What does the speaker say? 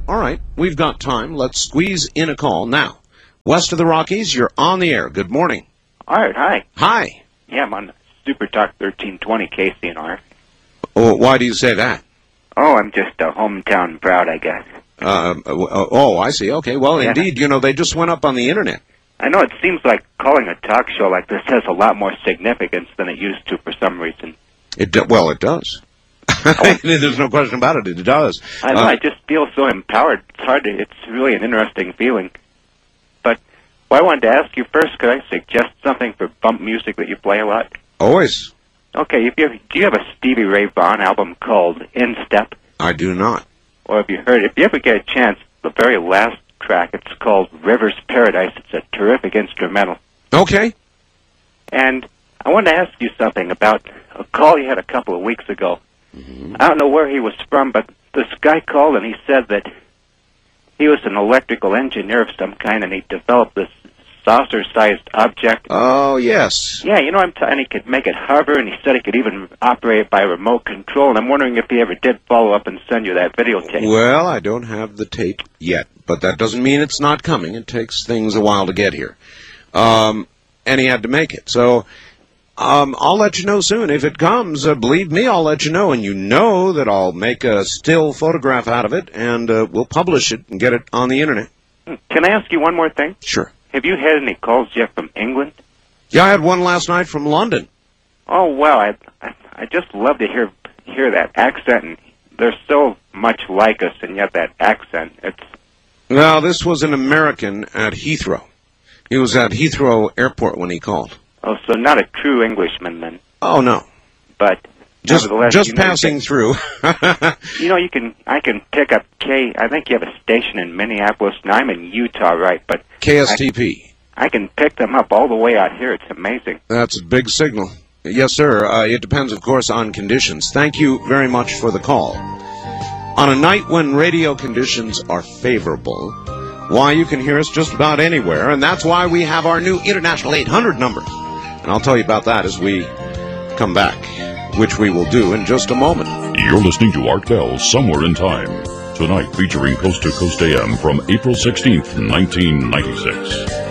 All right, we've got time. Let's squeeze in a call now. West of the Rockies, you're on the air. Good morning. Art, hi. Hi. Yeah, I'm on Super Talk 1320 KCNR. Oh, why do you say that? Oh, I'm just hometown proud, I guess. I see. Okay, well, Yeah. indeed, they just went up on the Internet. I know it seems like calling a talk show like this has a lot more significance than it used to for some reason. It does. There's no question about it. It does. I know, I just feel so empowered. It's really an interesting feeling. But I wanted to ask you first, could I suggest something for bump music that you play a lot? Always. Okay, do you have a Stevie Ray Vaughan album called In Step? I do not. Or have you heard, if you ever get a chance, the very last track, it's called River's Paradise. It's a terrific instrumental. Okay. And I wanted to ask you something about a call you had a couple of weeks ago. Mm-hmm. I don't know where he was from, but this guy called and he said that he was an electrical engineer of some kind and he developed this saucer-sized object. Oh, yes. Yeah, and he could make it hover, and he said he could even operate it by remote control, and I'm wondering if he ever did follow up and send you that videotape. Well, I don't have the tape yet, but that doesn't mean it's not coming. It takes things a while to get here. And he had to make it. So I'll let you know soon. If it comes, believe me, I'll let you know, and you know that I'll make a still photograph out of it, and we'll publish it and get it on the Internet. Can I ask you one more thing? Sure. Have you had any calls yet from England? Yeah, I had one last night from London. Oh, wow. I just love to hear that accent. And they're so much like us, and yet that accent, Well, this was an American at Heathrow. He was at Heathrow Airport when he called. Oh, so not a true Englishman, then. Oh, no. But just passing through. I can pick up I think you have a station in Minneapolis, and I'm in Utah, right? But KSTP. I can pick them up all the way out here. It's amazing. That's a big signal. Yes, sir. It depends, of course, on conditions. Thank you very much for the call. On a night when radio conditions are favorable, why, you can hear us just about anywhere, and that's why we have our new International 800 number. And I'll tell you about that as we come back, which we will do in just a moment. You're listening to Art Bell's Somewhere in Time, tonight featuring Coast to Coast AM from April 16th, 1996.